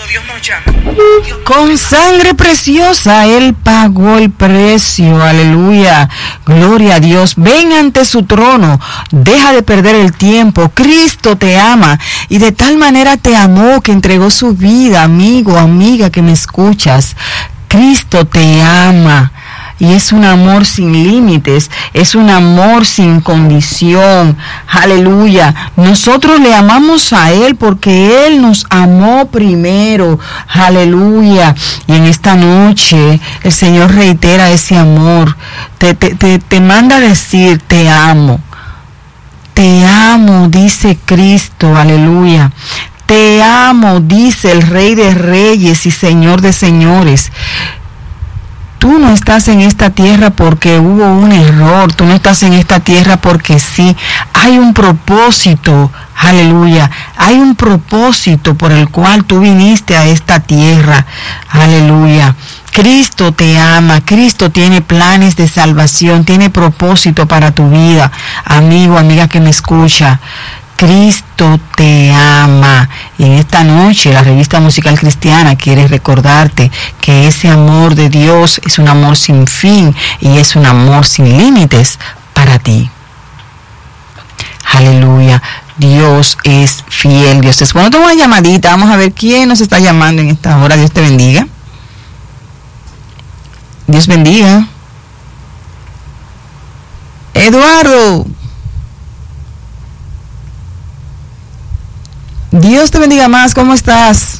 Dios nos llama. Con sangre preciosa Él pagó el precio, aleluya, gloria a Dios. Ven ante su trono, deja de perder el tiempo. Cristo te ama y de tal manera te amó que entregó su vida, amigo, amiga que me escuchas. Cristo te ama. Y es un amor sin límites, es un amor sin condición, aleluya. Nosotros le amamos a Él porque Él nos amó primero, aleluya. Y en esta noche el Señor reitera ese amor, te manda a decir te amo, dice Cristo, aleluya. Te amo, dice el Rey de Reyes y Señor de Señores. Tú no estás en esta tierra porque hubo un error, tú no estás en esta tierra porque sí, hay un propósito, aleluya, hay un propósito por el cual tú viniste a esta tierra, aleluya. Cristo te ama, Cristo tiene planes de salvación, tiene propósito para tu vida, amigo, amiga que me escucha. Cristo te ama. Y en esta noche la revista musical cristiana quiere recordarte que ese amor de Dios es un amor sin fin y es un amor sin límites para ti. Aleluya. Dios es fiel, Dios es bueno. Tengo una llamadita, vamos a ver quién nos está llamando en esta hora. Dios te bendiga. Dios bendiga. Eduardo. Dios te bendiga más, ¿cómo estás?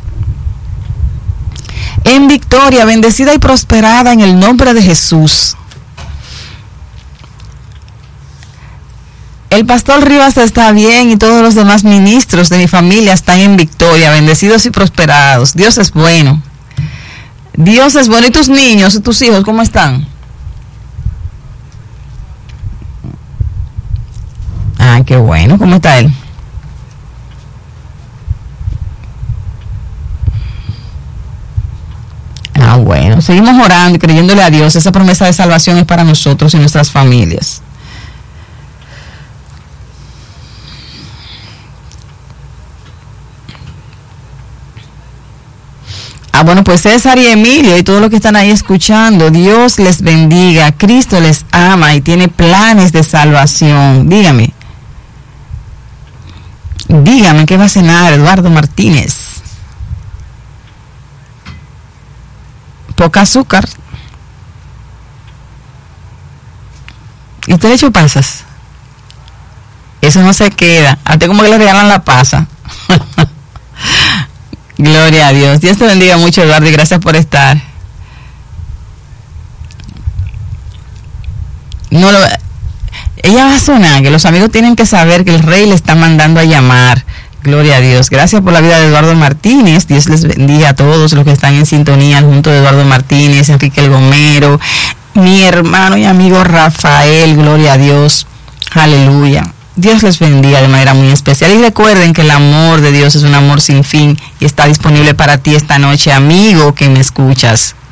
En victoria, bendecida y prosperada en el nombre de Jesús. El pastor Rivas está bien y todos los demás ministros de mi familia están en victoria, bendecidos y prosperados. Dios es bueno. Dios es bueno. ¿Y tus niños, tus hijos, cómo están? Ah, qué bueno. ¿Cómo está él? Ah, bueno, seguimos orando y creyéndole a Dios. Esa promesa de salvación es para nosotros y nuestras familias. Ah, bueno, pues César y Emilio y todos los que están ahí escuchando, Dios les bendiga. Cristo les ama y tiene planes de salvación. Dígame, ¿qué va a cenar Eduardo Martínez? Poca azúcar. ¿Y usted le echó pasas? Eso no se queda. A usted como que le regalan la pasa. Gloria a Dios. Dios te bendiga mucho, Eduardo, y gracias por estar. Ella va a sonar, que los amigos tienen que saber que el Rey le está mandando a llamar. Gloria a Dios. Gracias por la vida de Eduardo Martínez. Dios les bendiga a todos los que están en sintonía junto de Eduardo Martínez, Enrique El Gomero, mi hermano y amigo Rafael. Gloria a Dios. Aleluya. Dios les bendiga de manera muy especial. Y recuerden que el amor de Dios es un amor sin fin y está disponible para ti esta noche, amigo que me escuchas.